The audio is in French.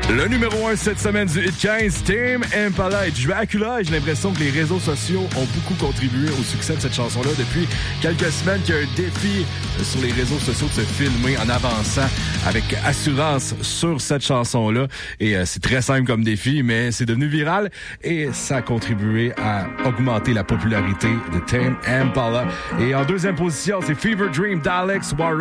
Le numéro 1 cette semaine du Hit 15, Tame Impala et Dracula. Et j'ai l'impression que les réseaux sociaux ont beaucoup contribué au succès de cette chanson-là. Depuis quelques semaines qu'il y a un défi sur les réseaux sociaux de se filmer en avançant avec assurance sur cette chanson-là. Et c'est très simple comme défi, mais c'est devenu viral et ça a contribué à augmenter la popularité de Tame Impala. Et en deuxième position, c'est Fever Dream d'Alex Warren.